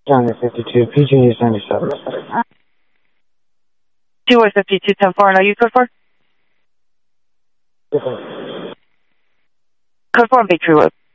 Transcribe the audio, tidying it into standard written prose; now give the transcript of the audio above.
Johnny 52, PG 77. 252, 10-4, and are you code 4? Yes, sir. Code 4 on Bay Tree Road.